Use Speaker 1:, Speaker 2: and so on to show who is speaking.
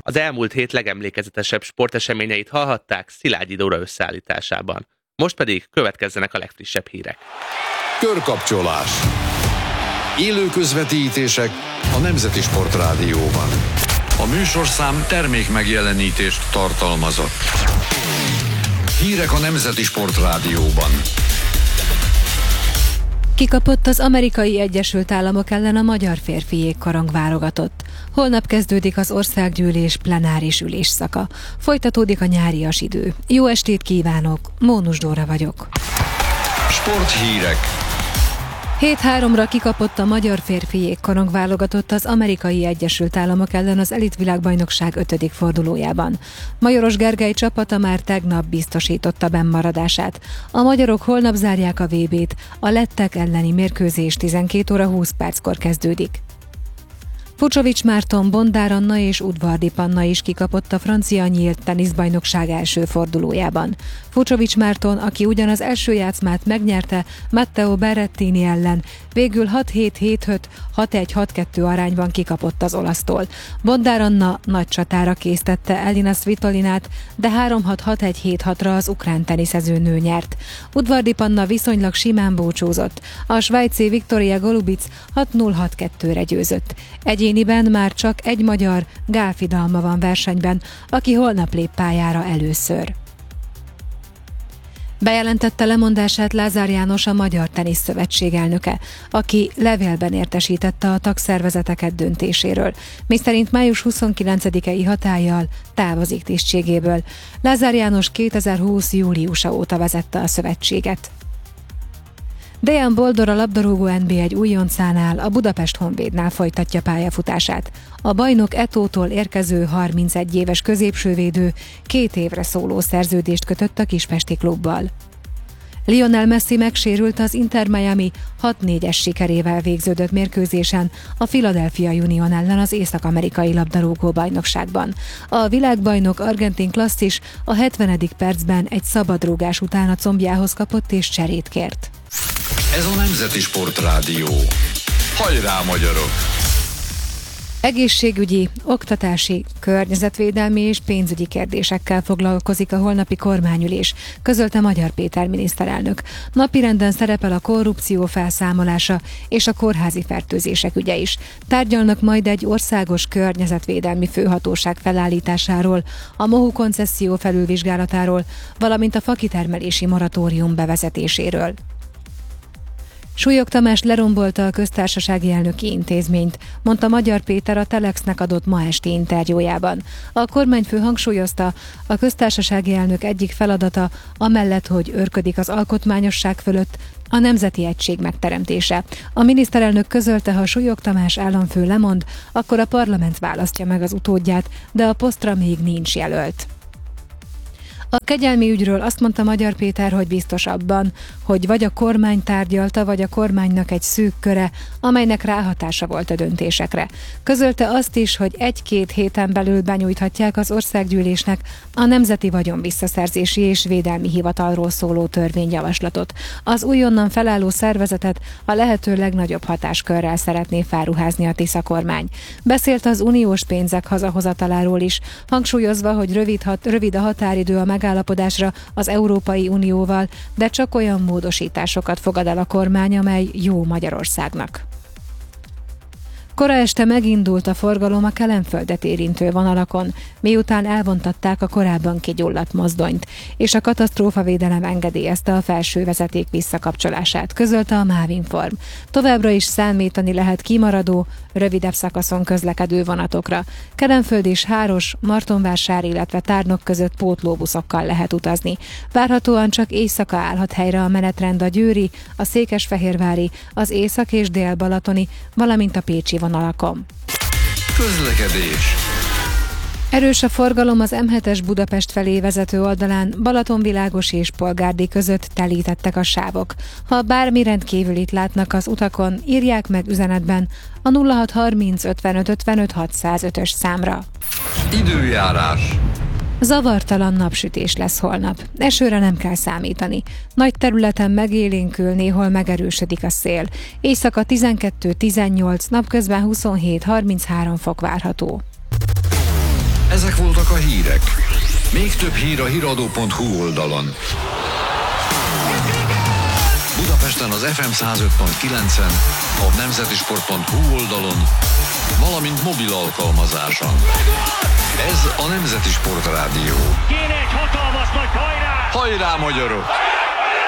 Speaker 1: Az elmúlt hét legemlékezetesebb sporteseményeit hallhatták Szilágyi Dóra összeállításában. Most pedig következzenek a legfrissebb hírek.
Speaker 2: Körkapcsolás. Élő közvetítések a Nemzeti Sportrádióban. A műsorszám termék megjelenítést tartalmazott. Hírek a Nemzeti Sportrádióban.
Speaker 3: Kikapott az Amerikai Egyesült Államok ellen a magyar férfi jégkorong válogatott. Holnap kezdődik az országgyűlés plenáris ülésszaka. Folytatódik a nyárias idő. Jó estét kívánok, Mónus Dóra vagyok.
Speaker 2: Sporthírek.
Speaker 3: 7-3-ra kikapott a magyar férfi jégkorong válogatott az Amerikai Egyesült Államok ellen az elitvilágbajnokság 5. fordulójában. Majoros Gergely csapata már tegnap biztosította bennmaradását. A magyarok holnap zárják a VB-t, a lettek elleni mérkőzés 12 óra 20 perckor kezdődik. Fucsovics Márton, Bondár Anna és Udvardi Panna is kikapott a francia nyílt teniszbajnokság első fordulójában. Fucsovics Márton, aki ugyanaz első játszmát megnyerte Matteo Berrettini ellen, végül 6-7-7-5, 6-1-6-2 arányban kikapott az olasztól. Bondár Anna nagy csatára késztette Elina Svitolinát, de 3-6-6-1-7-6-ra az ukrán teniszező nő nyert. Udvardi Panna viszonylag simán búcsúzott. A svájci Viktoria Golubic 6-0-6-2-re győzött. Egyéniben már csak egy magyar, Gál Fidalma van versenyben, aki holnap lép pályára először. Bejelentette lemondását Lázár János, a Magyar Teniszszövetség elnöke, aki levélben értesítette a tagszervezeteket döntéséről, miszerint május 29-i hatállyal távozik tisztségéből. Lázár János 2020. júliusa óta vezette a szövetséget. Dejan Boldor, a labdarúgó NB1 újoncánál, a Budapest Honvédnál folytatja pályafutását. A bajnok Etótól érkező 31 éves középsővédő 2 évre szóló szerződést kötött a kispesti klubbal. Lionel Messi megsérült az Inter Miami 6-4-es sikerével végződött mérkőzésen a Philadelphia Union ellen az észak-amerikai labdarúgó bajnokságban. A világbajnok argentin klasszis a 70. percben egy szabadrúgás után a combjához kapott és cserét kért.
Speaker 2: Ez a Nemzeti Sportrádió. Hajrá, magyarok!
Speaker 3: Egészségügyi, oktatási, környezetvédelmi és pénzügyi kérdésekkel foglalkozik a holnapi kormányülés, közölte Magyar Péter miniszterelnök. Napirenden szerepel a korrupció felszámolása és a kórházi fertőzések ügye is. Tárgyalnak majd egy országos környezetvédelmi főhatóság felállításáról, a MOHU koncesszió felülvizsgálatáról, valamint a fakitermelési moratórium bevezetéséről. Súlyog Tamás lerombolta a köztársasági elnöki intézményt, mondta Magyar Péter a Telexnek adott ma esti interjújában. A kormányfő hangsúlyozta, a köztársasági elnök egyik feladata, amellett, hogy őrködik az alkotmányosság fölött, a nemzeti egység megteremtése. A miniszterelnök közölte, ha Súlyog Tamás államfő lemond, akkor a parlament választja meg az utódját, de a posztra még nincs jelölt. A kegyelmi ügyről azt mondta Magyar Péter, hogy biztos abban, hogy vagy a kormány tárgyalta, vagy a kormánynak egy szűk köre, amelynek ráhatása volt a döntésekre. Közölte azt is, hogy 1-2 héten belül benyújthatják az országgyűlésnek a Nemzeti Vagyonvisszaszerzési és Védelmi Hivatalról szóló törvényjavaslatot. Az újonnan felálló szervezetet a lehető legnagyobb hatáskörrel szeretné felruházni a Tisza kormány. Beszélt az uniós pénzek hazahozataláról is, hangsúlyozva, hogy rövid a határidő a megállapodásra az Európai Unióval, de csak olyan módosításokat fogad el a kormány, amely jó Magyarországnak. Kora este megindult a forgalom a Kelenföldet érintő vonalakon, miután elvontatták a korábban kigyulladt mozdonyt, és a katasztrófavédelem engedélyezte a felső vezeték visszakapcsolását, közölte a Mávinform. Továbbra is számítani lehet kimaradó, rövidebb szakaszon közlekedő vonatokra. Kelenföld és Háros, Martonvásár, illetve Tárnok között pótlóbuszokkal lehet utazni. Várhatóan csak éjszaka állhat helyre a menetrend a győri, a székesfehérvári, az észak- és dél-balatoni, valamint a pécsi vonalakon.
Speaker 2: Közlekedés.
Speaker 3: Erős a forgalom az M7-es Budapest felé vezető oldalán, Balatonvilágos és Polgárdi között telítettek a sávok. Ha bármi rendkívülit látnak az utakon, írják meg üzenetben a 0630 55 55 605-ös számra.
Speaker 2: Időjárás.
Speaker 3: Zavartalan napsütés lesz holnap. Esőre nem kell számítani. Nagy területen megélénkül, néhol megerősödik a szél. Éjszaka 12-18, napközben 27-33 fok várható.
Speaker 2: Ezek voltak a hírek. Még több hír a hiradó.hu oldalon. Budapesten az FM 105.9-en, a nemzetisport.hu oldalon, valamint mobil alkalmazáson. Ez a Nemzeti Sport Rádió.
Speaker 4: Kéne egy hatalmas nagy hajrá!
Speaker 2: Hajrá, magyarok!